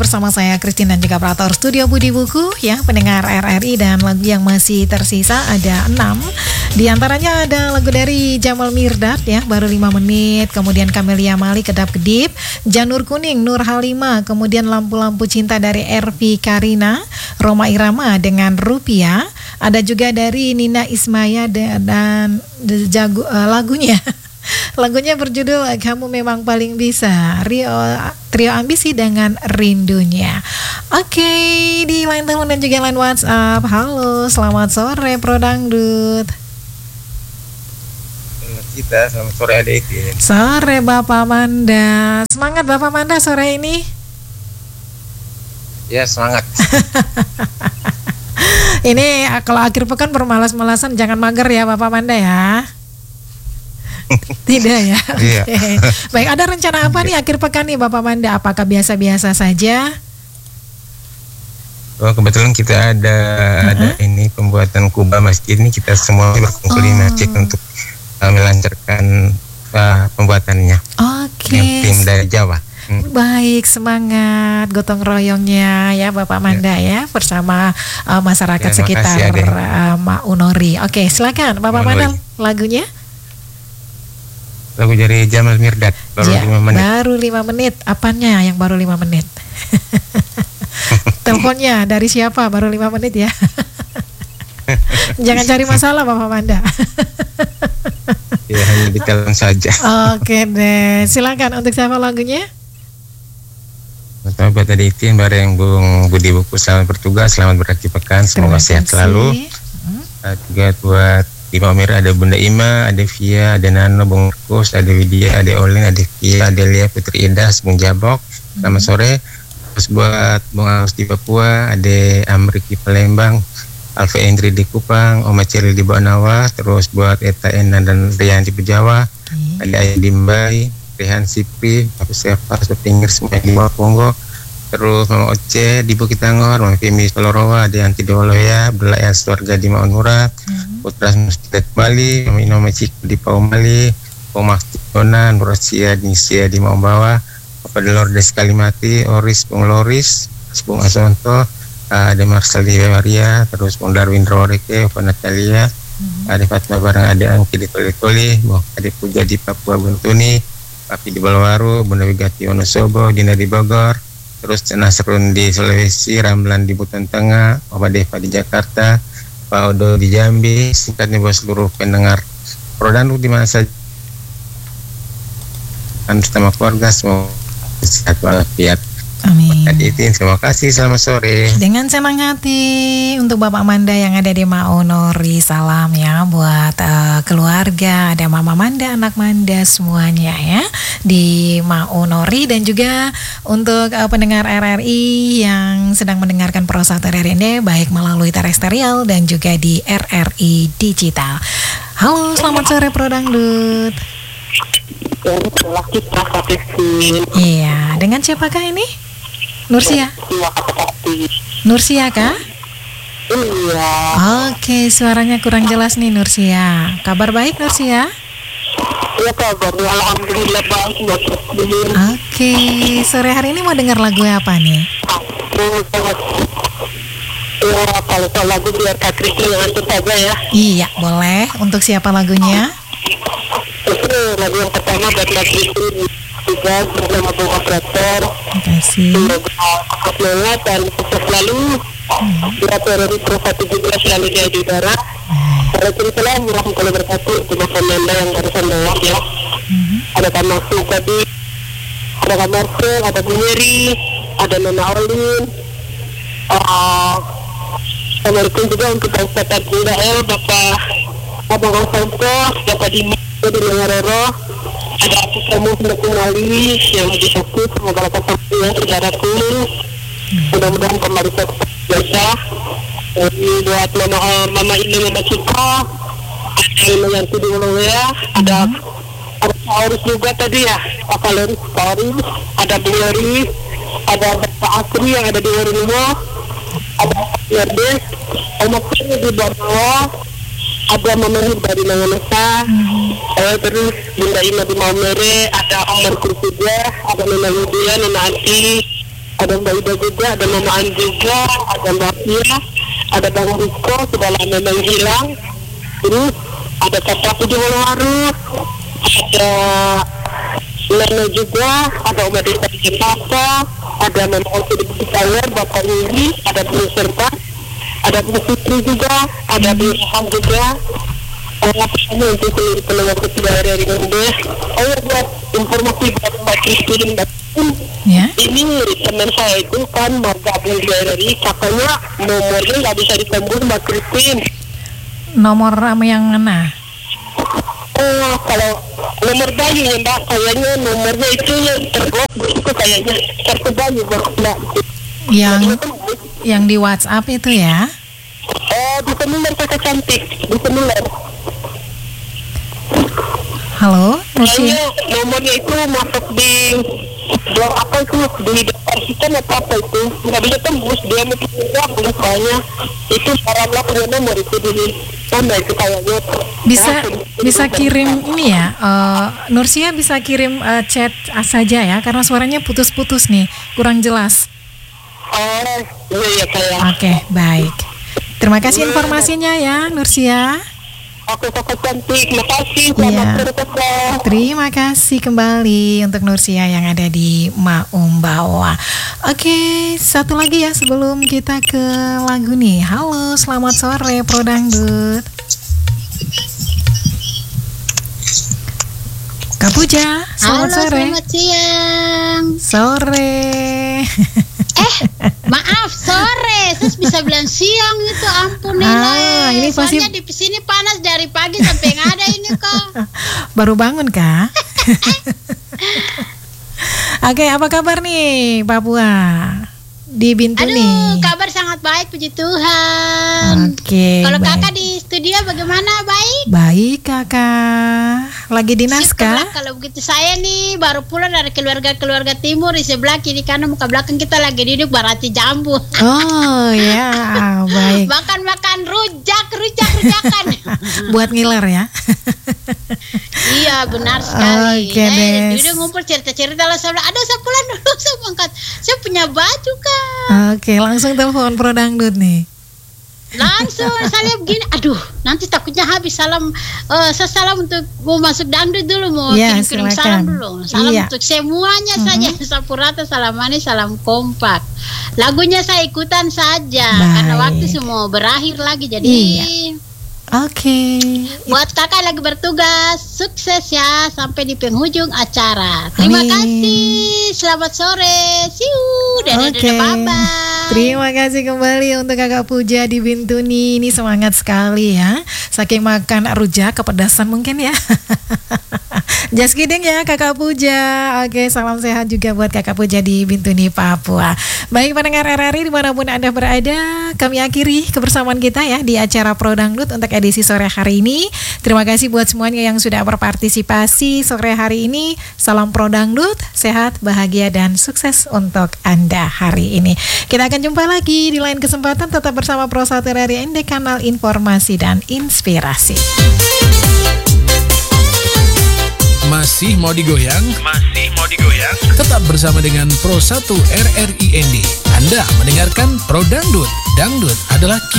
Bersama saya Christine dan juga operator Studio Budi Buku ya, pendengar RRI, dan lagu yang masih tersisa ada 6. Di antaranya ada lagu dari Jamal Mirdad ya, baru 5 menit. Kemudian Camelia Malik, Kedap Kedip, Janur Kuning, Nur Halimah. Kemudian Lampu-Lampu Cinta dari Ervi Karina, Roma Irama dengan Rupiah. Ada juga dari Nina Ismaya dan lagunya. Lagunya berjudul Kamu Memang Paling Bisa, Trio Ambisi dengan Rindunya. Oke, di line telepon dan juga line WhatsApp. Halo, selamat sore Pro Dangdut. Selamat sore Adik. Sore Bapak Manda. Semangat Bapak Manda sore ini? Ya, semangat. Ini kalau akhir pekan bermalas-malasan, jangan mager ya Bapak Manda ya. Tidak ya. Iya. Okay. Baik, ada rencana apa nih akhir pekan nih Bapak Manda? Apakah biasa-biasa saja? Oh, kebetulan kita ada ini pembuatan kubah masjid ini, kita semua berkumpul di masjid untuk melancarkan pembuatannya. Oke. Tim dari Jawa. Baik, semangat gotong royongnya ya Bapak Manda ya, bersama masyarakat sekitar Maunori. Oke, silakan Bapak Manda lagunya. Lagu dari Jamal Mirdad, baru 5 menit. Baru 5 menit. Apanya yang baru 5 menit? Teleponnya dari siapa? Baru 5 menit ya. Jangan cari masalah Bapak Manda. Ya, hanya di telepon saja. Oke deh, silakan. Untuk siapa lagunya? Pertama buat Adik Itin, bareng Bung Budi Buku, selamat bertugas, selamat beraktivitas, semoga sehat selalu. Juga buat di Maumere ada Bunda Ima, ada Via, ada Nano, Bung Markus, ada Widya, ada Olin, ada Via, ada Lia, Putri Indah, Bung Jabok. Selamat sore. Terus buat Bung Agus di Papua, ada Amrik di Palembang, Alfa Endri di Kupang, Oma Ceril di Banawa. Terus buat Eta Ena dan Rian di Pejawa, ada Ayah Dimbai, Rehan Sipri, Pak Serpa, Sepinggir semua di Bawah Ponggo. Terus Mama Oce di Bukit Tangor, Mama Femi Solorowa, ada Yanti di Waloya, Belayan Keluarga di Maunura, Putra Musted Bali, Mama Inoma Cik di Paumali, Oma Dona, Nurasia di Nisia di Maumbawa, Papa Delordes Kalimati, Oris Bung Loris, Bung Asonto, ada Marcel di Maria, terus Bung Darwin Roreke, Papa Natalia, ada Fatma bareng ada Angki di Toli-Toli, Bung Adik Puja di Papua Buntuni, Papi di Balawaru, Bunda Wigati Wonosobo, Dina di Bogor, terus Nasrun di Sulawesi, Ramlan di Buton Tengah, Papa Deva di Jakarta, Pak Odo di Jambi. Singkatnya buat seluruh pendengar Pro Dangdut di mana saja, bersama keluarga, semoga sehat walafiat. Amin. Terima kasih, selamat sore. Dengan senang hati untuk Bapak Manda yang ada di Maunori, salam ya buat keluarga, ada Mama Manda, anak Manda semuanya ya di Maunori, dan juga untuk pendengar RRI yang sedang mendengarkan Prosat RRI ini baik melalui terestrial dan juga di RRI Digital. Halo, selamat sore Pro Dangdut. Iya, dengan siapakah ini? Nursia? Nursia kah? Iya. Oke, suaranya kurang jelas nih Nursia. Kabar baik Nursia? Iya, kabarnya alhamdulillah baik. Oke, sore hari ini mau dengar lagu apa nih? Ya, kalau lagu biar Kak Kristina yang antar saja ya. Iya, boleh. Untuk siapa lagunya? Itu lagu yang pertama buat Kak Kristina juga bersama Bung Operator. Terima kasih. Semoga dan sukses selalu. Berat dari Pro 117 selalu jaya di udara. Waalaikumsalam warahmatullahi wabarakatuh. Cuma Fernanda yang barusan lewat ya. Ada Kak Maksud tadi, ada Kak Marcel, ada Bu Mary, ada Nona Orlin. Assalamualaikum juga untuk Bang Ustaz Bunda El, Bapak Abang Alfonso, Bapak Dimi, Demi Ngarero. Ada aku kamu sudah kembali yang lebih fokus, semoga lekas sampai ya saudaraku. Mudah-mudahan kembali seperti biasa. Buat Mama Ina, Mama Cika, ada Yanti di Woloya, ada Paulus juga tadi ya, Pak Paulus, ada Bu Yori, ada Bapak Asri yang ada di Warinimo, ada Yerdes, Oma Kini di bawah, ada Mama Hibah di Nanganesa, terus Bunda Ima di Maumere, ada Om Markus juga, ada Nona Widya, Nona Anti, ada Mbak Ida juga, ada Mama An juga, ada Mbak Fia, ada Bang Riko, sudah lama menghilang. Terus ada Kakak Puji Waluwaru, ada Lena juga, ada Oma Desa di Jakarta, ada Mama Osi di Bukit Tower, Bapak Yuri, ada Bu Serta, ada Bu Fitri juga, ada Bu Rehan juga. Pesannya untuk seluruh pendengar ketiga dari Indonesia. Oh ya, buat informasi buat Mbak Christine dan Ya. ini teman saya itu kan mau gabung di RRI, katanya nomornya nggak bisa ditembus Mbak Christine. Nomor yang mana? Oh, kalau nomor bayi ya Mbak, kayaknya nomornya itu yang terblok itu kayaknya kartu bayi Mbak. Yang di WhatsApp itu ya? Di seluler Kakak cantik, di seluler. Halo, Kayaknya nomornya itu masuk di blok apa itu, di daftar sistem atau apa itu, nggak bisa tembus, dia mungkin gabung soalnya itu sarana punya nomor itu di mana itu kayaknya. Bisa kirim ini ya, Nursia bisa kirim chat saja ya, karena suaranya putus-putus nih, kurang jelas. Iya kayak. Oke, baik. Terima kasih informasinya ya, Nursia. Oke, Kakak cantik, makasih. Selamat sore, Kakak. Terima kasih kembali untuk Nursia yang ada di Maumbawa. Oke, satu lagi ya sebelum kita ke lagu nih. Halo, selamat sore Pro Dangdut. Kak Puja, selamat sore. Selamat siang. Sore. Maaf, sore. Saya bisa bilang siang itu, ampun ini pasti soalnya di sini panas dari pagi sampai nggak ada ini kok. Baru bangun kah? Oke, apa kabar nih Papua di Bintuni? Aduh, kabar sangat baik, puji Tuhan. Oke. Kalau baik. kakak di studio bagaimana? Baik? Baik kakak. Lagi dinas kah? Syukurlah kalau begitu. Saya nih baru pulang dari keluarga timur, di sebelah kiri kanan muka belakang kita lagi duduk barati jambu. Oh ya, baik. Makan rujakan. Buat ngiler ya. Iya benar sekali. Oke, Des. Duduk ngumpul cerita-cerita lah, saya bilang, aduh saya pulang dulu, saya angkat, saya punya baju kan. Oke, langsung telepon Pro Dangdut nih. Langsung saya begini, aduh nanti takutnya habis salam. Saya salam untuk mau masuk dangdut dulu, mau kirim salam dulu. Salam untuk semuanya saja, sapu rata, salam manis, salam kompak. Lagunya saya ikutan saja. Baik. Karena waktu semua berakhir lagi, jadi Oke. buat kakak lagi bertugas, sukses ya sampai di penghujung acara. Terima Amin. kasih. Selamat sore. See you. Dadah, bye-bye. Terima kasih kembali untuk Kakak Puja di Bintuni. Ini semangat sekali ya. Saking makan rujak kepedasan mungkin ya. Just kidding ya Kakak Puja. Oke, salam sehat juga buat Kakak Puja di Bintuni, Papua. Baik pendengar RRI dimanapun Anda berada, kami akhiri kebersamaan kita ya di acara Pro Dangdut untuk edisi sore hari ini. Terima kasih buat semuanya yang sudah berpartisipasi sore hari ini. Salam Pro Dangdut, sehat, bahagia, dan sukses untuk Anda hari ini. Kita akan jumpa lagi di lain kesempatan. Tetap bersama Pro 1 RRI ND, kanal informasi dan inspirasi. Masih mau digoyang? Tetap bersama dengan Pro 1 RRI ND. Anda mendengarkan Pro Dangdut. Dangdut adalah kita.